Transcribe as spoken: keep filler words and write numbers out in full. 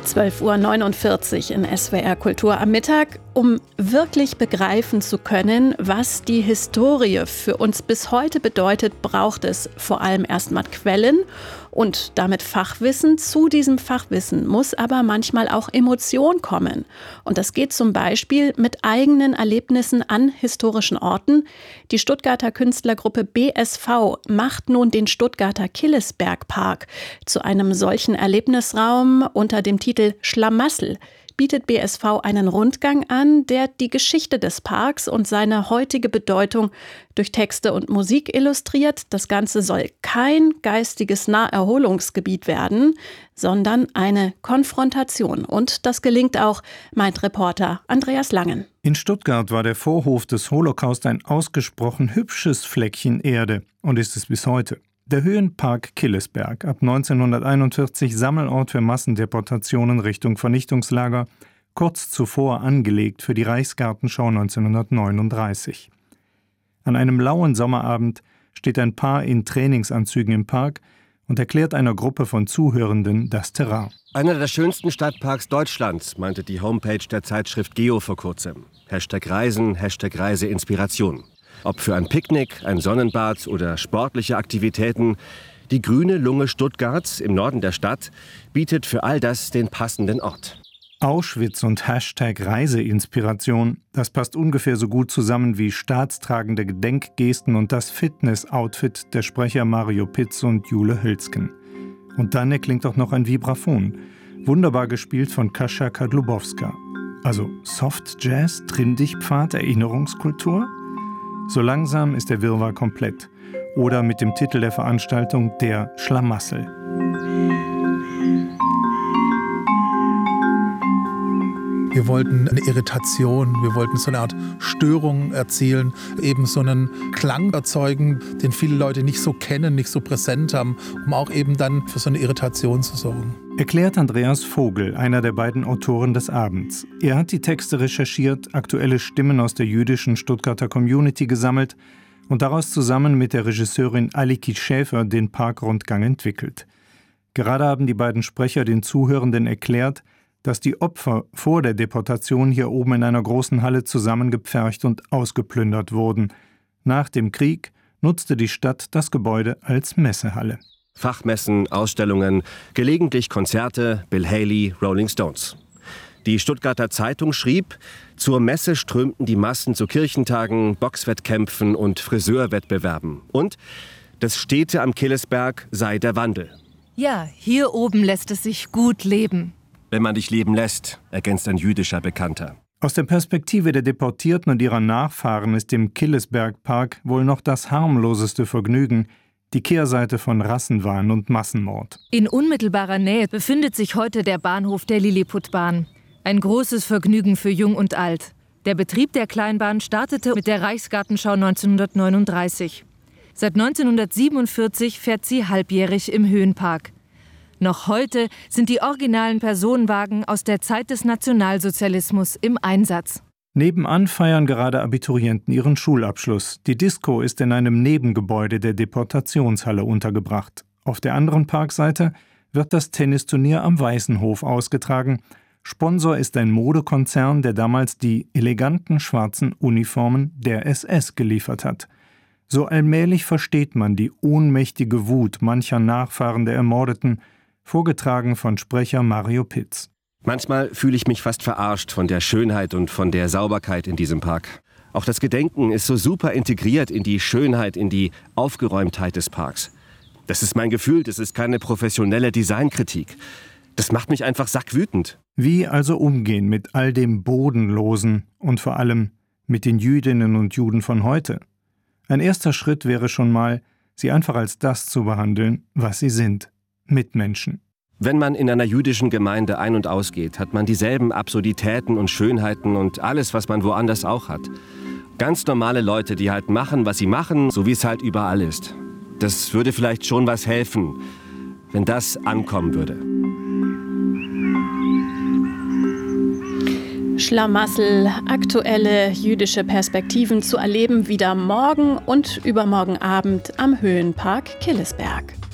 zwölf Uhr neunundvierzig in S W R Kultur am Mittag. Um wirklich begreifen zu können, was die Historie für uns bis heute bedeutet, braucht es vor allem erstmal Quellen und damit Fachwissen. Zu diesem Fachwissen muss aber manchmal auch Emotion kommen. Und das geht zum Beispiel mit eigenen Erlebnissen an historischen Orten. Die Stuttgarter Künstlergruppe B S V macht nun den Stuttgarter Killesbergpark zu einem solchen Erlebnisraum unter dem Titel Schlamassel. Bietet B S V einen Rundgang an, der die Geschichte des Parks und seine heutige Bedeutung durch Texte und Musik illustriert. Das Ganze soll kein geistiges Naherholungsgebiet werden, sondern eine Konfrontation. Und das gelingt auch, meint Reporter Andreas Langen. In Stuttgart war der Vorhof des Holocaust ein ausgesprochen hübsches Fleckchen Erde und ist es bis heute. Der Höhenpark Killesberg, ab neunzehnhunderteinundvierzig Sammelort für Massendeportationen Richtung Vernichtungslager, kurz zuvor angelegt für die Reichsgartenschau neunzehnhundertneununddreißig. An einem lauen Sommerabend steht ein Paar in Trainingsanzügen im Park und erklärt einer Gruppe von Zuhörenden das Terrain. Einer der schönsten Stadtparks Deutschlands, meinte die Homepage der Zeitschrift Geo vor kurzem. Hashtag Reisen, Hashtag Reiseinspiration. Ob für ein Picknick, ein Sonnenbad oder sportliche Aktivitäten, die grüne Lunge Stuttgarts im Norden der Stadt bietet für all das den passenden Ort. Auschwitz und Hashtag Reiseinspiration, das passt ungefähr so gut zusammen wie staatstragende Gedenkgesten und das Fitness-Outfit der Sprecher Mario Pitz und Jule Hölzgen. Und dann erklingt auch noch ein Vibraphon, wunderbar gespielt von Kasia Kadlubowska. Also Soft Jazz, Trimm-Dich-Pfad, Erinnerungskultur? So langsam ist der Wirrwarr komplett. Oder mit dem Titel der Veranstaltung Der Schlamassel. Wir wollten eine Irritation, wir wollten so eine Art Störung erzielen, eben so einen Klang erzeugen, den viele Leute nicht so kennen, nicht so präsent haben, um auch eben dann für so eine Irritation zu sorgen. Erklärt Andreas Vogel, einer der beiden Autoren des Abends. Er hat die Texte recherchiert, aktuelle Stimmen aus der jüdischen Stuttgarter Community gesammelt und daraus zusammen mit der Regisseurin Aliki Schäfer den Parkrundgang entwickelt. Gerade haben die beiden Sprecher den Zuhörenden erklärt, dass die Opfer vor der Deportation hier oben in einer großen Halle zusammengepfercht und ausgeplündert wurden. Nach dem Krieg nutzte die Stadt das Gebäude als Messehalle. Fachmessen, Ausstellungen, gelegentlich Konzerte, Bill Haley, Rolling Stones. Die Stuttgarter Zeitung schrieb, zur Messe strömten die Massen zu Kirchentagen, Boxwettkämpfen und Friseurwettbewerben. Und das Städte am Killesberg sei der Wandel. Ja, hier oben lässt es sich gut leben. Wenn man dich leben lässt, ergänzt ein jüdischer Bekannter. Aus der Perspektive der Deportierten und ihrer Nachfahren ist im Killesbergpark wohl noch das harmloseste Vergnügen, die Kehrseite von Rassenwahn und Massenmord. In unmittelbarer Nähe befindet sich heute der Bahnhof der Lilliputbahn. Ein großes Vergnügen für Jung und Alt. Der Betrieb der Kleinbahn startete mit der Reichsgartenschau neunzehnhundertneununddreißig. Seit neunzehnhundertsiebenundvierzig fährt sie halbjährig im Höhenpark. Noch heute sind die originalen Personenwagen aus der Zeit des Nationalsozialismus im Einsatz. Nebenan feiern gerade Abiturienten ihren Schulabschluss. Die Disco ist in einem Nebengebäude der Deportationshalle untergebracht. Auf der anderen Parkseite wird das Tennisturnier am Weißenhof ausgetragen. Sponsor ist ein Modekonzern, der damals die eleganten schwarzen Uniformen der S S geliefert hat. So allmählich versteht man die ohnmächtige Wut mancher Nachfahren der Ermordeten, vorgetragen von Sprecher Mario Pitz. Manchmal fühle ich mich fast verarscht von der Schönheit und von der Sauberkeit in diesem Park. Auch das Gedenken ist so super integriert in die Schönheit, in die Aufgeräumtheit des Parks. Das ist mein Gefühl, das ist keine professionelle Designkritik. Das macht mich einfach sackwütend. Wie also umgehen mit all dem Bodenlosen und vor allem mit den Jüdinnen und Juden von heute? Ein erster Schritt wäre schon mal, sie einfach als das zu behandeln, was sie sind: Mitmenschen. Wenn man in einer jüdischen Gemeinde ein- und ausgeht, hat man dieselben Absurditäten und Schönheiten und alles, was man woanders auch hat. Ganz normale Leute, die halt machen, was sie machen, so wie es halt überall ist. Das würde vielleicht schon was helfen, wenn das ankommen würde. Schlamassel, aktuelle jüdische Perspektiven zu erleben, wieder morgen und übermorgen Abend am Höhenpark Killesberg.